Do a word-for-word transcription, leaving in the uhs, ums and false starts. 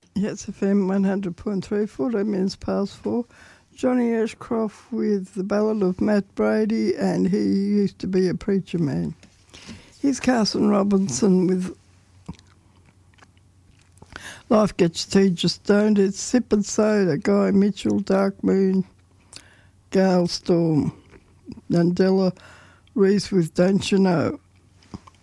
Yes, F M one hundred point three, fourteen minutes past four. Johnny Ashcroft with the ballad of Matt Brady, and he used to be a preacher man. Here's Carson Robinson with Life Gets Tea Just Don't. It's Sip and Soda, Guy Mitchell, Dark Moon, Gale Storm, Nandela Reese with Don't You Know.